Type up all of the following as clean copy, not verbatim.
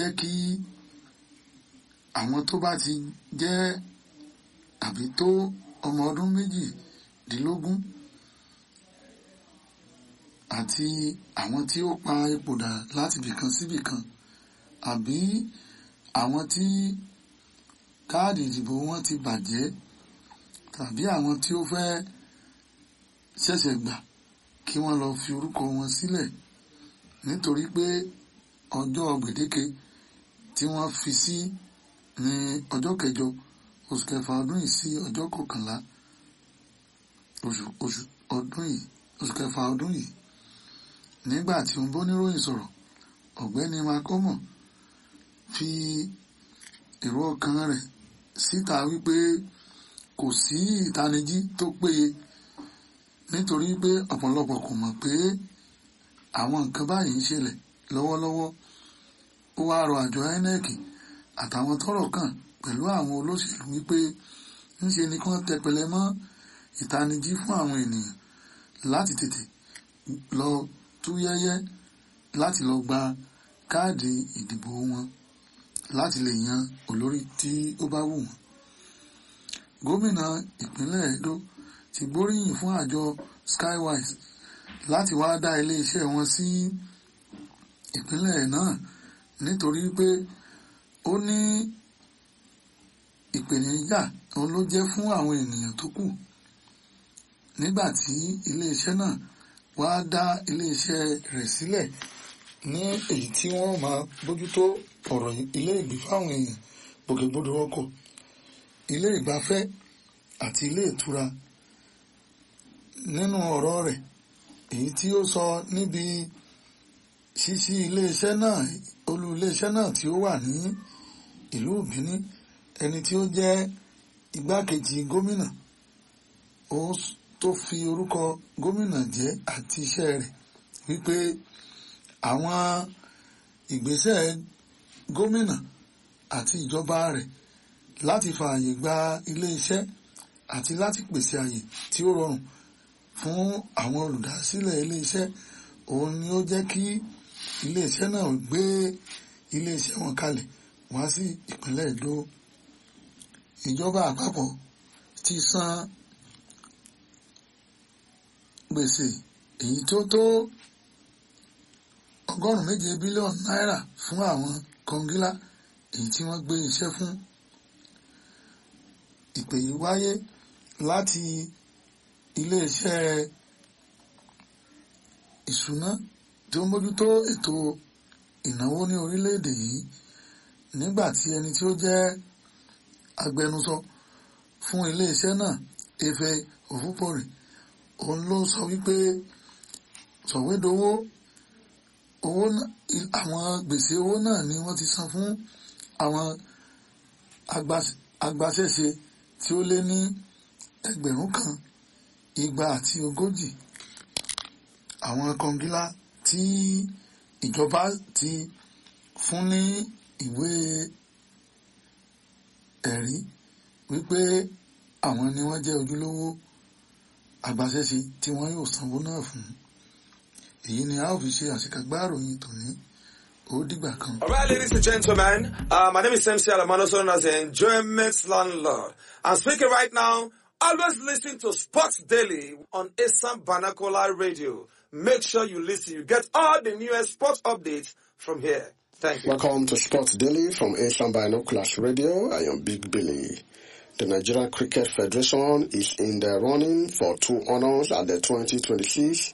jẹ́ kí àwọn tó bá ti jẹ́ àbí tó ọmọ ọdún méjìdínlógún àti àwọn tí ó pa ipò dà láti bìkan sí bìkan àbí àwọn tí káàdì ìdìbò wọn ti bàjẹ́ tàbí àwọn tí ó fẹ́ ṣẹ̀ṣẹ̀ gbà kí wọ́n lọ fi orúkọ wọn sílẹ̀ nítorí pé ọjọ́ gbèdéke tí wọ́n fi sí ní ọjọ́ kẹjọ oṣù kẹfà ọdún yìí sí ọjọ́ kọkànlá oṣù kẹfà ọdún yìí. Nígbà tí ó ń bóníròyìn sọ̀rọ̀, ọ̀gbẹ́ni Macomo fi èrò ọkàn rẹ̀ síta wípé kò sí ìtanijí tó péye nítorí pé ọ̀pọ̀lọpọ̀ kò mọ̀ pé àwọn nǹkan báyìí ń ṣẹlẹ̀ lọ́wọ́lọ́wọ́. Ó wá rọ àjọ INEC àtàwọn tọ́rọ̀ kàn pẹ̀lú àwọn olóṣèlú wípé ńṣe ni kí wọ́n tẹpẹlẹ mọ́ ìtanijí fún àwọn ènìyàn láti tètè lọ túyẹ́yẹ́ láti lọ gba káàdì ìdìbò wọn láti lè yan olórí tí ó bá wù wọ́n. Gómìnà ìpínlẹ̀ Edo ti gbóríyìn fún àjọ Skywise láti wá dá iléeṣẹ́ wọn sí ìpínlẹ̀ náà nítorí pé ó ní ìpèníjà òun ló jẹ́ fún àwọn ènìyàn tó kù nígbà tí iléeṣẹ́ náà wá dá iléeṣẹ́ rẹ̀ sílẹ̀ ní èyí tí wọ́n máa bójútó ọ̀rọ̀ ilé ìgbé fáwọn èèyàn gbòkègbodò ọkọ̀, ilé ìgbafẹ́ àti ilé ìtura. Nínú ọ̀rọ̀ rẹ̀ èyí tí ó sọ níbi ṣíṣí iléeṣẹ́ náà, olú iléeṣẹ́ náà tí ó wà ní ìlú Benin, ẹni tí ó jẹ́ igbákejì gómìnà tó fi orúkọ gómìnà jẹ́ àti iṣẹ́ rẹ̀ wípé àwọn ìgbésẹ̀ gómìnà àti ìjọba rẹ̀ láti fààyè gba iléeṣẹ́ àti láti pèsè àyè tí ó rọrùn fún àwọn olùdásílẹ̀ iléeṣẹ́ òun ni ó jẹ́ kí iléeṣẹ́ náà gbé iléeṣẹ́ wọn kalẹ̀ wá sí ìpínlẹ̀ Edo. Ìjọba àpapọ̀ ti san gbèsè èyí tó tó $7 bílíọ̀nù fún àwọn kọngílá èyí tí wọ́n gbé iṣẹ́ fún. Ìpè yìí wáyé láti iléeṣẹ́ ìṣúná tí ó mójútó ètò ìnáwó ní orílẹ̀-èdè yìí nígbà tí ẹni tí ó jẹ́ agbẹnusọ fún iléeṣẹ́ náà Efe Ofupori òun ló sọ wípé sọ̀wédowó àwọn gbèsè owó náà ni wọ́n ti san fún àwọn agbaṣẹ́ṣe tí ó lé ní 1,240 àwọn kọngílá tí ìjọba ti fún ní ìwé ẹ̀rí wípé àwọn ni wọ́n jẹ́ ojúlówó agbaṣẹ́ṣe tí wọ́n yóò sanwó náà fún. Èyí ni a ó fi ṣe àṣekágbá ìròyìn tòní. Ó dìgbà kan. All right, ladies and gentlemen, my name is MC Alamano, known as the Enjoyment Landlord. I'm speaking right now. Always listen to Sports Daily on Asam Banakola Radio. Make sure you listen. You get all the newest sports updates from here. Thank you. Welcome to Sports Daily from Asam Banakola Radio. I am Big Billy. The Nigerian Cricket Federation is in the running for 2 honors at the 2025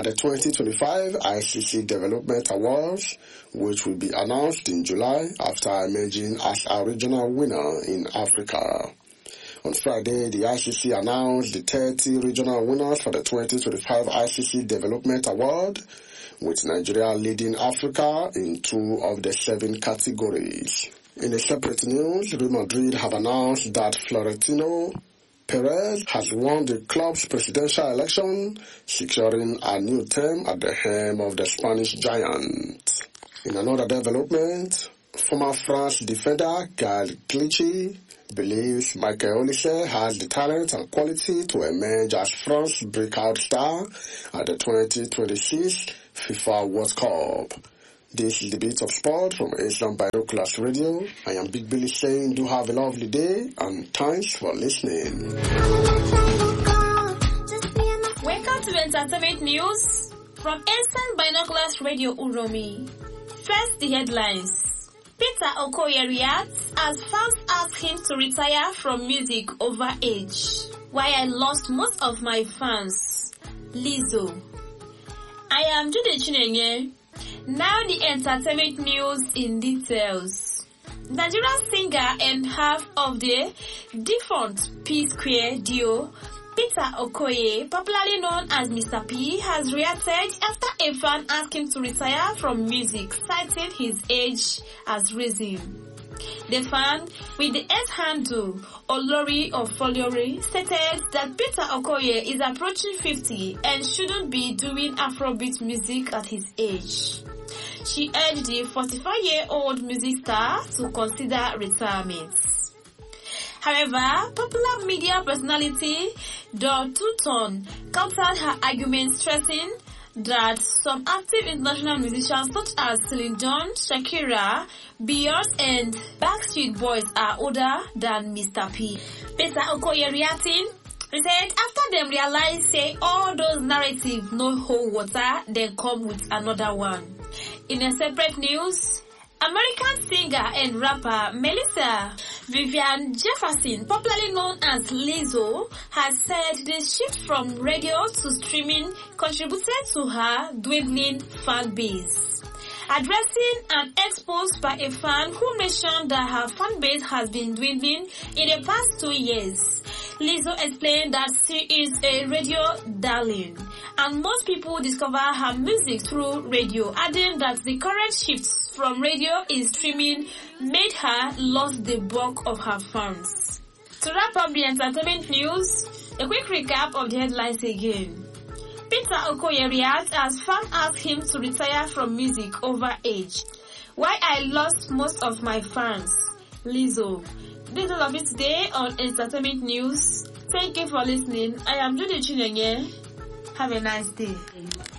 ICC Development Awards, which will be announced in July after emerging as a regional winner in Africa. On Friday, the ICC announced the 30 regional winners for the 2025 ICC Development Award, with Nigeria leading Africa in 2 of the 7 categories. In a separate news, Real Madrid have announced that Florentino Perez has won the club's presidential election, securing a new term at the helm of the Spanish giant. In another development, former France defender Gal Clichy believes Michael Olise has the talent and quality to emerge as France's breakout star at the 2026 FIFA World Cup. This is the Bit of Sport from Asian Binoculars Radio. I am Big Billy saying do have a lovely day and thanks for listening. Welcome to Entertainment News from Asian Binoculars Radio Uromi. First, the headlines. Peter Okoye reacts as fans ask him to retire from music over age. Why I lost most of my fans. Lizzo. I am Jude Chinenye. Now the entertainment news in details. Nigerian singer and half of the defunct P-Square duo, Peter Okoye, popularly known as Mr. P, has reacted after a fan asked him to retire from music, citing his age as reason. The fan, with the S handle Olori Ofoliore, stated that Peter Okoye is approaching 50 and shouldn't be doing Afrobeat music at his age. She urged the 45-year-old music star to consider retirement. However, popular media personality Dawn Tuton countered her argument, stressing that some active international musicians such as Celine Dion, Shakira, Beyonce and Backstreet Boys are older than Mr. P. Peter Okoye reacting, he said after them realize say all those narratives no hold water, then come with another one. In a separate news, American singer and rapper Melissa Vivian Jefferson, popularly known as Lizzo, has said the shift from radio to streaming contributed to her dwindling fan base. Addressing an expose by a fan who mentioned that her fan base has been dwindling in the past 2 years, Lizzo explained that she is a radio darling and most people discover her music through radio, adding that the current shifts from radio in streaming made her lose the bulk of her fans. To wrap up the entertainment news, a quick recap of the headlines again. Peter Okoye reacts as fans ask him to retire from music over age. Why I lost most of my fans. Lizzo. This is all of it today on Entertainment News. Thank you for listening. I am Judy Chinenye. Have a nice day.